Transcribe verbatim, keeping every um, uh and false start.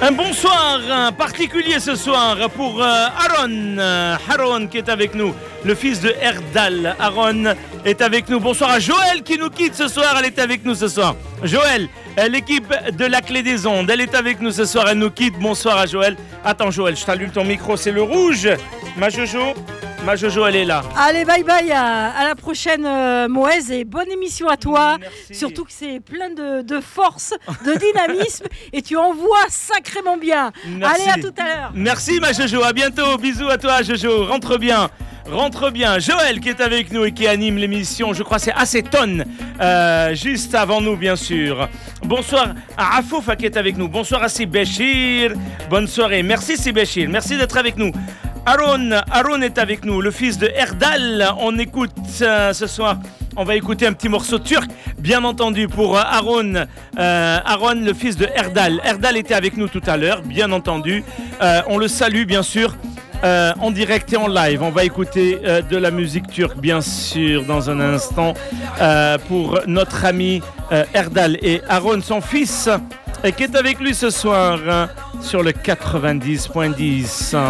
Un bonsoir un particulier ce soir pour euh, Aaron, euh, Aaron qui est avec nous, le fils de Erdal. Aaron est avec nous. Bonsoir à Joël qui nous quitte ce soir, elle est avec nous ce soir. Joël, euh, l'équipe de la Clé des Ondes, elle est avec nous ce soir, elle nous quitte. Bonsoir à Joël. Attends Joël, je t'allume ton micro, c'est le rouge. Ma Jojo, ma Jojo, elle est là. Allez, bye bye, à, à la prochaine euh, Moez et bonne émission à toi. Merci. Surtout que c'est plein de, de force, de dynamisme et tu envoies sacrément bien. Merci. Allez, à tout à l'heure. Merci ma Jojo, à bientôt. Bisous à toi Jojo, rentre bien. Rentre bien. Joël qui est avec nous et qui anime l'émission, je crois c'est Acétone, euh, juste avant nous bien sûr. Bonsoir à Afoufa qui est avec nous. Bonsoir à Sibéchir. Bonne soirée. Merci Sibéchir, merci d'être avec nous. Aaron, Aaron est avec nous, le fils de Erdal. On écoute euh, ce soir, on va écouter un petit morceau turc, bien entendu, pour euh, Aaron, euh, Aaron, le fils de Erdal. Erdal était avec nous tout à l'heure, bien entendu. Euh, on le salue, bien sûr, euh, en direct et en live. On va écouter euh, de la musique turque, bien sûr, dans un instant, euh, pour notre ami euh, Erdal et Aaron, son fils, et qui est avec lui ce soir, hein, sur le quatre-vingt-dix point dix.